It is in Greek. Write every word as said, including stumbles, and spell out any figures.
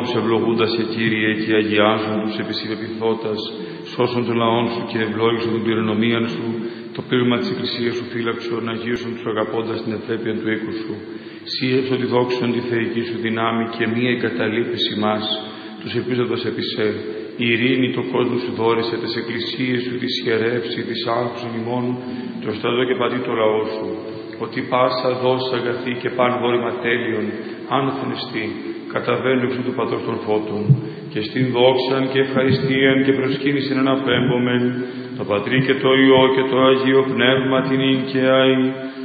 τους ευλογούντας σε Κύριε και αγιάζουν τους επισυλλεπιθώτας, σώσον των λαών σου και ευλόγησον την κληρονομίαν σου, το πλήρωμα της Εκκλησίας σου φύλαξον, αγίωσον τους αγαπώντας την ευπρέπεια του οίκου σου. Σύευσον τη δόξον τη θεϊκή σου δυνάμει και μία εγκαταλείπεις ημάς, τους ελπίζοντας επί σε. Η ειρήνη το κόσμο σου δόρισε, τις εκκλησίες σου, τις ιερεύσει, τις άκουσον ημών, το στρατό και πατή το λαό σου. Ότι πάσα δόσα αγαθή και παν δόρημα τέλειων, άνθνεστη, καταβαίνουν εξού του Πατρός των Φώτων, και στην δόξαν και ευχαριστίαν και προσκύνησιν αναπέμπομεν, το Πατρί και το Υιό και το Αγίο Πνεύμα την νυν και αεί,